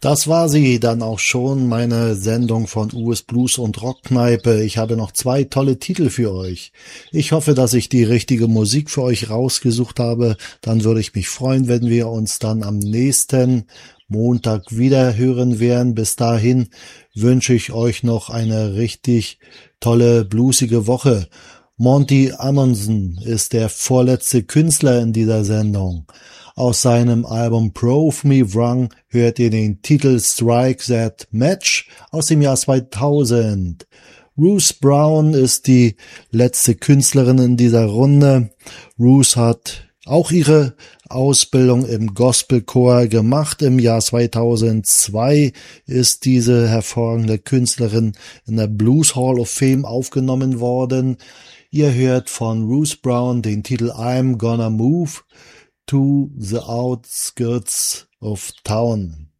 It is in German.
Das war sie dann auch schon, meine Sendung von US Blues und Rockkneipe. Ich habe noch 2 tolle Titel für euch. Ich hoffe, dass ich die richtige Musik für euch rausgesucht habe. Dann würde ich mich freuen, wenn wir uns dann am nächsten Montag wieder hören werden. Bis dahin wünsche ich euch noch eine richtig tolle, bluesige Woche. Monty Amundsen ist der vorletzte Künstler in dieser Sendung. Aus seinem Album Prove Me Wrong hört ihr den Titel Strike That Match aus dem Jahr 2000. Ruth Brown ist die letzte Künstlerin in dieser Runde. Ruth hat auch ihre Ausbildung im Gospelchor gemacht. Im Jahr 2002 ist diese hervorragende Künstlerin in der Blues Hall of Fame aufgenommen worden. Ihr hört von Ruth Brown den Titel I'm Gonna Move to the Outskirts of Town.